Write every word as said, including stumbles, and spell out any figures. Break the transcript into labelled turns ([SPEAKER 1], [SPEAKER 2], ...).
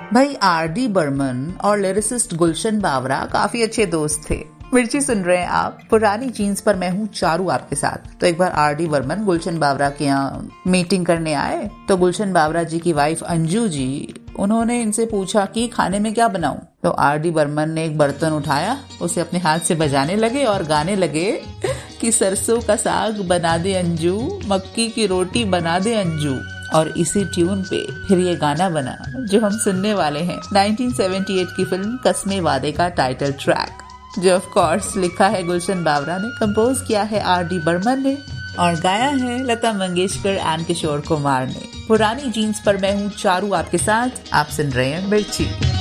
[SPEAKER 1] भाई R D Burman और lyricist गुलशन बावरा काफी अच्छे दोस्त थे। मिर्ची सुन रहे हैं आप, पुरानी जीन्स पर मैं हूँ चारू आपके साथ। तो एक बार आर डी बर्मन गुलशन बावरा के यहाँ मीटिंग करने आए तो गुलशन बावरा जी की वाइफ अंजू जी, उन्होंने इनसे पूछा कि खाने में क्या बनाऊं। तो आर डी बर्मन ने एक बर्तन उठाया, उसे अपने हाथ से बजाने लगे और गाने लगे कि सरसों का साग बना दे अंजू, मक्की की रोटी बना दे अंजू। और इसी ट्यून पे फिर ये गाना बना जो हम सुनने वाले हैं, नाइनटीन सेवेंटी एट की फिल्म कसमे वादे का टाइटल ट्रैक, जो ऑफ कोर्स लिखा है गुलशन बावरा ने, कंपोज किया है आर डी बर्मन ने और गाया है लता मंगेशकर एंड किशोर कुमार ने। पुरानी जीन्स पर मैं हूँ चारू आपके साथ, आप सुन रहे हैं मिर्ची।